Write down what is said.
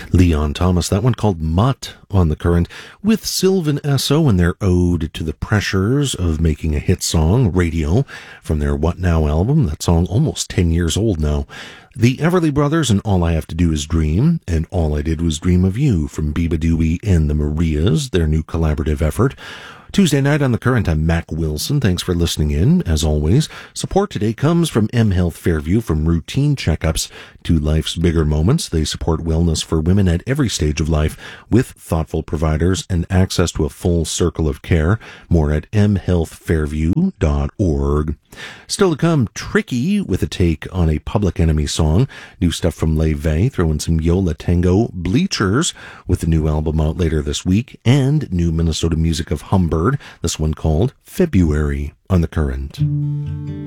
Leon Thomas, that one called Mutt on The Current, with Sylvan Esso and their ode to the pressures of making a hit song, Radio, from their What Now album. That song almost 10 years old now. The Everly Brothers and All I Have to Do Is Dream, and All I Did Was Dream of You from Biba Dooby and the Marias, their new collaborative effort. Tuesday night on The Current, I'm Mac Wilson. Thanks for listening in. As always, support today comes from M Health Fairview. From routine checkups to life's bigger moments, they support wellness for women at every stage of life with thoughtful providers and access to a full circle of care. More at mhealthfairview.org. Still to come, Tricky with a take on a Public Enemy song. New stuff from Le Vey, throwing some Yo La Tengo. Bleachers with a new album out later this week, and new Minnesota music of Humbird, this one called February on The Current.